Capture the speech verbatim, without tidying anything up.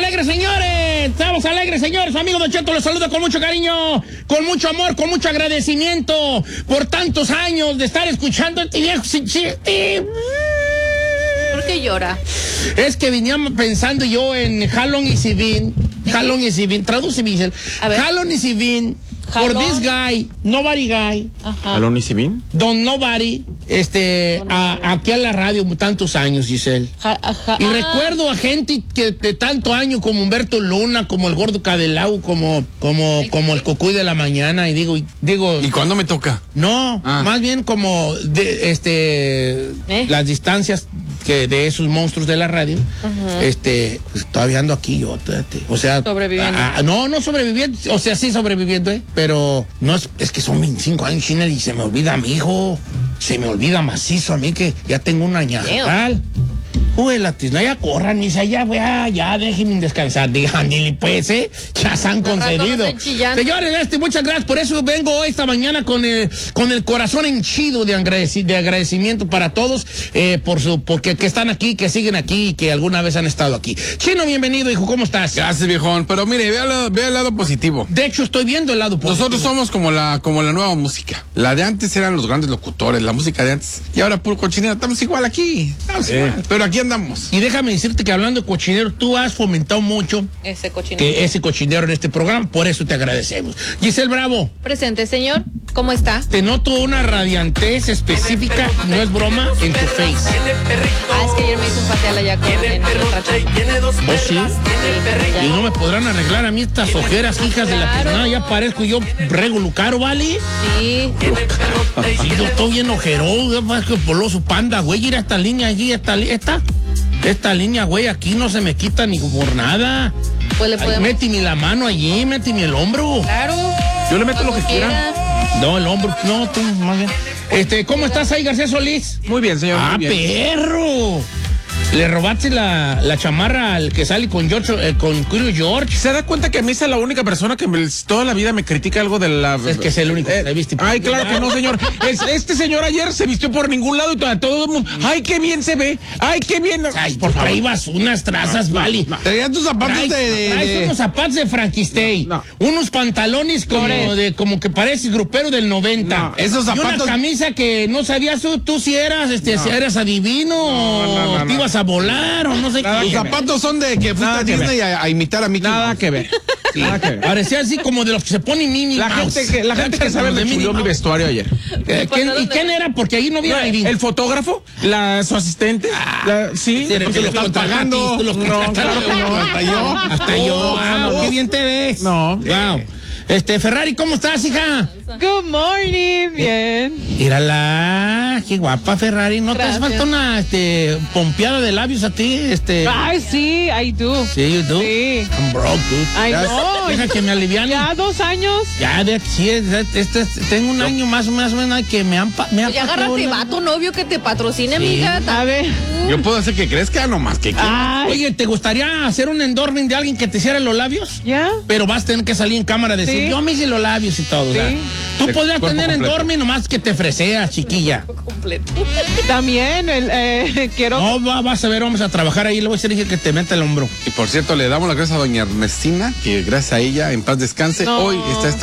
alegres, señores. Estamos alegres, señores. Su amigo Don Cheto los saluda con mucho cariño, con mucho amor, con mucho agradecimiento por tantos años de estar escuchando a este viejo sin chiste. ¿Por qué llora? Es que venía pensando yo en How long is he been? How long is he been? Traduce, Michelle. How long is he been? For this guy, nobody guy. Ajá. ¿How long is he been? Don Nobody, este, a, aquí a la radio tantos años, Giselle. Ja, ja, y ah. recuerdo a gente que de tanto año como Humberto Luna, como el Gordo Cadelau, como, como, como el Cocuy de la Mañana, y digo, digo. ¿Y cuándo me toca? No, ah. más bien como de, este, ¿Eh? las distancias que de esos monstruos de la radio, uh-huh. este, pues, todavía ando aquí yo, todavía, o sea, sobreviviendo. A, a, no, no sobreviviendo, o sea, sí sobreviviendo, ¿eh? Pero no es, es que son veinticinco años, China, y se me olvida a mi hijo, se me olvida macizo a mí que ya tengo un añajal. Uy, la tisna, ya corran, ni se ya, ya, ya, déjenme descansar, digan, ni pues, ¿eh? Ya se han concedido. Señores, este, muchas gracias, por eso vengo hoy esta mañana con el, con el corazón henchido de, agradeci de agradecimiento para todos, eh, por su, porque que están aquí, que siguen aquí y que alguna vez han estado aquí. Chino, bienvenido, hijo, ¿cómo estás? Gracias, viejón, pero mire, vea, la, vea el lado positivo. De hecho, estoy viendo el lado positivo. Nosotros somos como la, como la nueva música. La de antes eran los grandes locutores, la música de antes, y ahora puro cochinero, estamos igual aquí, estamos eh. igual, pero aquí andamos. Y déjame decirte que hablando de cochinero, tú has fomentado mucho ese cochinero, que ese cochinero en este programa, por eso te agradecemos. Giselle Bravo. Presente, señor. ¿Cómo está? Te noto una radiantez específica, no es broma, en tu face. Ah, es que ayer me hice un facial allá con en el retrato. ¿Oh, sí? Y no me podrán arreglar a mí estas ojeras, hijas claro. de la pisnada. Ya parezco yo Rego Lucaro, ¿vale? Sí. Sí, yo estoy bien ojerón, más que poloso panda, güey. Ir a esta línea allí, esta, esta, esta línea, güey, aquí no se me quita ni por nada. Pues le podemos... Méteme la mano allí, méteme el hombro. Claro. Yo le meto lo que quiera. No, el hombro, no, tú, más bien. Este, ¿cómo estás ahí, García Solís? Muy bien, señor. Ah, muy bien. perro. Le robaste la, la chamarra al que sale con George, eh, con Curio George. ¿Se da cuenta que a mí es la única persona que me, toda la vida me critica algo de la... Es que es el único eh, que viste. Ay, claro que no, señor. Es, este señor ayer se vistió por ningún lado y todo, todo el mundo... Ay, qué bien se ve. Ay, qué bien... Ay, por favor. Traías unas trazas, no, vale. No, no. Traías tus zapatos traes, de, de... Traes unos zapatos de Frankenstein. No, no. Unos pantalones como de como que pareces grupero del noventa. No, esos zapatos... Y una camisa que no sabías tú, tú si eras, este, no. si eras adivino no, no, no, o te ibas a volar o no sé nada qué. Los zapatos son de que fuiste a Disney a, a imitar a Mickey Nada Mouse. que ver. Sí. Nada que ver. Parecía así como de los que se ponen Minnie La Mouse. gente que, la gente que sabe me chuleó mi vestuario ayer. Eh, ¿quién, ¿Y quién era? Porque ahí no había no, el fotógrafo, la, su asistente. Ah, la, sí, sí porque lo están pagando. Los no, claro que no. Hasta yo. Hasta yo. Wow, wow, qué bien te ves. No. Wow. Este, Ferrari, ¿cómo estás, hija? Good morning, bien. Mírala, qué guapa, Ferrari. ¿No Gracias. te hace falta una este, pompeada de labios a ti? Este... Ay, sí, I do. Sí, you do? Sí. I'm broke, dude. Ay, no. Deja que me aliviane. Ya dos años. Ya, de, sí, este, este, tengo un no. año más o menos que me han... Me han ya agárrate, va tu novio que te patrocine, sí. amiga. A ver. Yo puedo hacer que crezca nomás que Ay. Oye, ¿te gustaría hacer un endorphin de alguien que te hiciera los labios? Ya. Pero vas a tener que salir en cámara y decir, sí. yo me hice los labios y todo. Sí. O sea, tú de podrías tener endorphin nomás que te freseas, chiquilla. Completo. También, el, eh, quiero... No, va, vas a ver, vamos a trabajar ahí, le voy a decir que te meta el hombro. Y por cierto, le damos las gracias a doña Ernestina, que gracias a ella, en paz descanse, no. hoy está